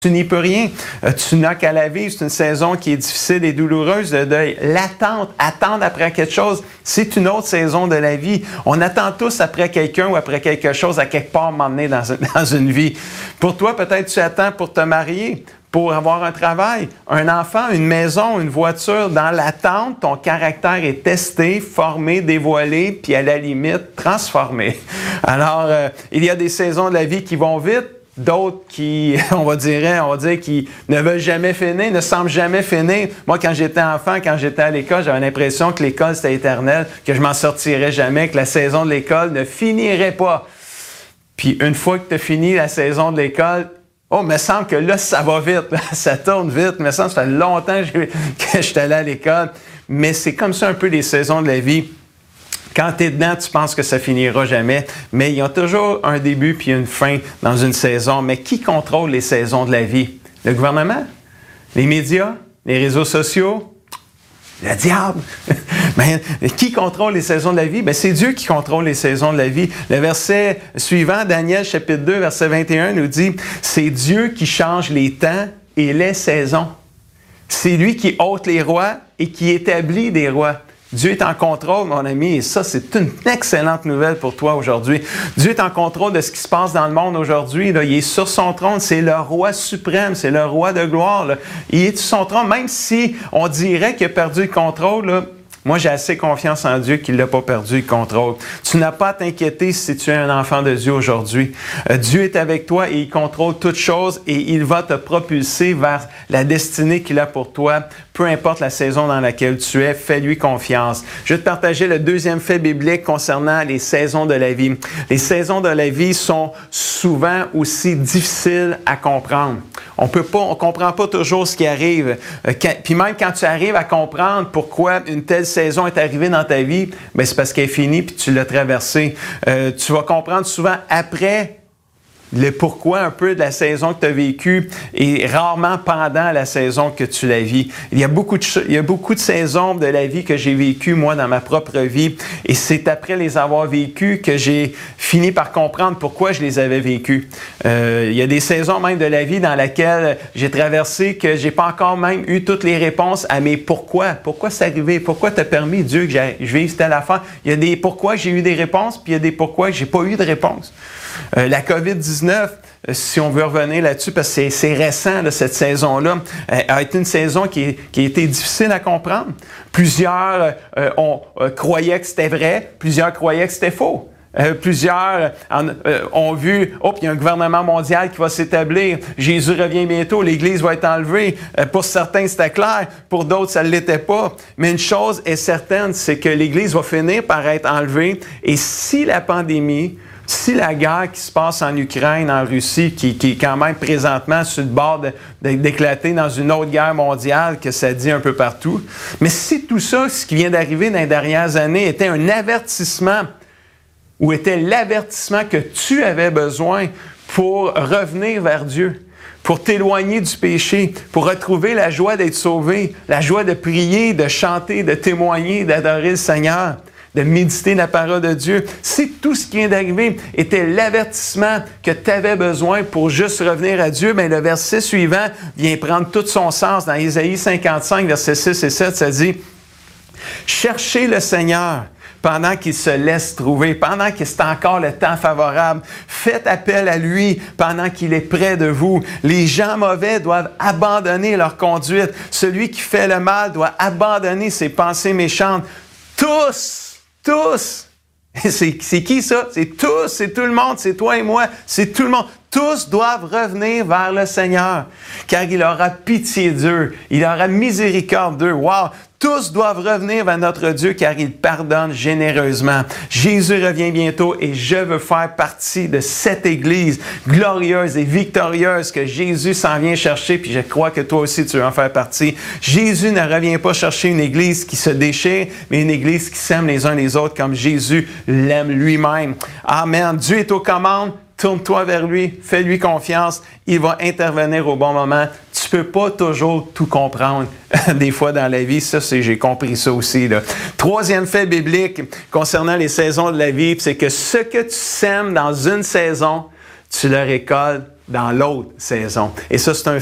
Tu n'y peux rien. Tu n'as qu'à la vivre. C'est une saison qui est difficile et douloureuse de deuil. L'attente, attendre après quelque chose, c'est une autre saison de la vie. On attend tous après quelqu'un ou après quelque chose à quelque part m'emmener dans une vie. Pour toi, peut-être tu attends pour te marier, pour avoir un travail, un enfant, une maison, une voiture. Dans l'attente, ton caractère est testé, formé, dévoilé, puis à la limite, transformé. Alors, il y a des saisons de la vie qui vont vite, d'autres qui, on va dire, qui ne veulent jamais finir, ne semblent jamais finir. Moi, quand j'étais enfant, quand j'étais à l'école, j'avais l'impression que l'école, c'était éternel, que je m'en sortirais jamais, que la saison de l'école ne finirait pas. Puis, une fois que tu as fini la saison de l'école, il me semble que là, ça va vite, ça tourne vite. Il me semble que ça fait longtemps que je suis allé à l'école. Mais c'est comme ça un peu les saisons de la vie. Quand tu es dedans, tu penses que ça finira jamais, mais il y a toujours un début puis une fin dans une saison. Mais qui contrôle les saisons de la vie? Le gouvernement? Les médias? Les réseaux sociaux? Le diable! Mais qui contrôle les saisons de la vie? C'est Dieu qui contrôle les saisons de la vie. Le verset suivant, Daniel chapitre 2, verset 21, nous dit « C'est Dieu qui change les temps et les saisons. C'est lui qui ôte les rois et qui établit des rois. » Dieu est en contrôle, mon ami, et ça, c'est une excellente nouvelle pour toi aujourd'hui. Dieu est en contrôle de ce qui se passe dans le monde aujourd'hui. Là. Il est sur son trône, c'est le roi suprême, c'est le roi de gloire. Là. Il est sur son trône, même si on dirait qu'il a perdu le contrôle, là. Moi, j'ai assez confiance en Dieu qu'il n'a pas perdu le contrôle. Tu n'as pas à t'inquiéter si tu es un enfant de Dieu aujourd'hui. Dieu est avec toi et il contrôle toutes choses et il va te propulser vers la destinée qu'il a pour toi. Peu importe la saison dans laquelle tu es, fais-lui confiance. Je vais te partager le deuxième fait biblique concernant les saisons de la vie. Les saisons de la vie sont souvent aussi difficiles à comprendre. On comprend pas toujours ce qui arrive. Puis même quand tu arrives à comprendre pourquoi une telle saison est arrivée dans ta vie, c'est parce qu'elle est finie puis tu l'as traversée. Tu vas comprendre souvent après le pourquoi un peu de la saison que tu as vécue et rarement pendant la saison que tu la vis. Il y a beaucoup de saisons de la vie que j'ai vécues, moi, dans ma propre vie, et c'est après les avoir vécues que j'ai fini par comprendre pourquoi je les avais vécues. Il y a des saisons même de la vie dans lesquelles j'ai traversé que j'ai pas encore même eu toutes les réponses à mes pourquoi. Pourquoi c'est arrivé? Pourquoi t'as permis, Dieu, que je vive telle affaire? Il y a des pourquoi j'ai eu des réponses, puis il y a des pourquoi j'ai pas eu de réponse. La COVID-19, si on veut revenir là-dessus, parce que c'est récent, là, cette saison-là, a été une saison qui a été difficile à comprendre. Plusieurs croyaient que c'était vrai, plusieurs croyaient que c'était faux. Plusieurs ont vu, il y a un gouvernement mondial qui va s'établir, Jésus revient bientôt, l'Église va être enlevée. Pour certains, c'était clair, pour d'autres, ça ne l'était pas. Mais une chose est certaine, c'est que l'Église va finir par être enlevée. Et si la pandémie, si la guerre qui se passe en Ukraine, en Russie, qui est quand même présentement sur le bord d'éclater dans une autre guerre mondiale, que ça dit un peu partout, mais si tout ça, ce qui vient d'arriver dans les dernières années, était un avertissement, ou était l'avertissement que tu avais besoin pour revenir vers Dieu, pour t'éloigner du péché, pour retrouver la joie d'être sauvé, la joie de prier, de chanter, de témoigner, d'adorer le Seigneur, de méditer la parole de Dieu. Si tout ce qui vient d'arriver était l'avertissement que tu avais besoin pour juste revenir à Dieu, le verset suivant vient prendre tout son sens. Dans Ésaïe 55, versets 6 et 7, ça dit « Cherchez le Seigneur pendant qu'il se laisse trouver, pendant que c'est encore le temps favorable. Faites appel à lui pendant qu'il est près de vous. Les gens mauvais doivent abandonner leur conduite. Celui qui fait le mal doit abandonner ses pensées méchantes. Tous! C'est qui ça? C'est tous, c'est tout le monde, c'est toi et moi, c'est tout le monde. Tous doivent revenir vers le Seigneur, car il aura pitié d'eux, il aura miséricorde d'eux. Wow! Tous doivent revenir vers notre Dieu, car il pardonne généreusement. Jésus revient bientôt et je veux faire partie de cette Église glorieuse et victorieuse que Jésus s'en vient chercher, puis je crois que toi aussi tu veux en faire partie. Jésus ne revient pas chercher une Église qui se déchire, mais une Église qui s'aime les uns les autres comme Jésus l'aime lui-même. Amen. Dieu est aux commandes. Tourne-toi vers lui, fais-lui confiance, il va intervenir au bon moment. Tu peux pas toujours tout comprendre des fois dans la vie, j'ai compris ça aussi. Là. Troisième fait biblique concernant les saisons de la vie, c'est que ce que tu sèmes dans une saison, tu le récoltes dans l'autre saison. Et ça, c'est un